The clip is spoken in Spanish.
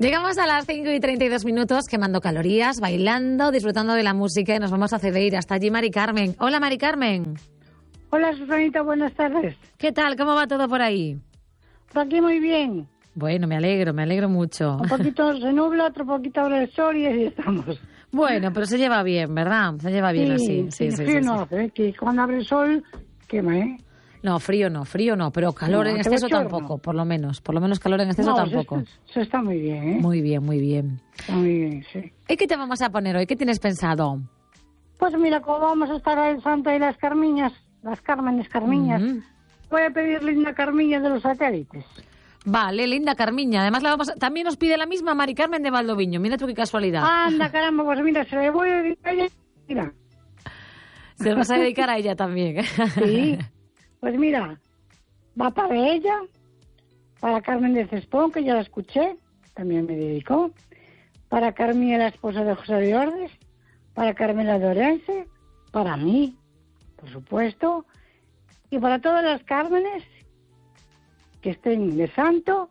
Llegamos a las 5:32, quemando calorías, bailando, disfrutando de la música y nos vamos a ceder hasta allí Mari Carmen. Hola Mari Carmen. Hola Susanita, buenas tardes. ¿Qué tal? ¿Cómo va todo por ahí? Por aquí muy bien. Bueno, me alegro mucho. Un poquito se nubla, otro poquito abre el sol y así estamos. Bueno, pero se lleva bien, ¿verdad? Se lleva bien así. Sí, frío no hace, que cuando abre el sol quema, ¿eh? No, frío no, pero calor en exceso tampoco, por lo menos calor en exceso tampoco. Se está muy bien, ¿eh? Muy bien. Está muy bien, sí. ¿Y qué te vamos a poner hoy? ¿Qué tienes pensado? Pues mira, como vamos a estar el Santo y las Carmiñas, las Cármenes Carmiñas, voy a pedir Linda Carmiña de los Satélites. Vale, Linda Carmiña. Además, también nos pide la misma Mari Carmen de Valdoviño. Mira tú qué casualidad. Anda, caramba, pues mira, se le voy a dedicar a ella. Mira. Se le vas a dedicar a ella también. Sí. Pues mira, va para ella, para Carmen de Cespón, que ya la escuché, también me dedicó, para Carmilla, la esposa de José de Ordes, para Carmela de Orense, para mí, por supuesto, y para todas las Cármenes que estén de santo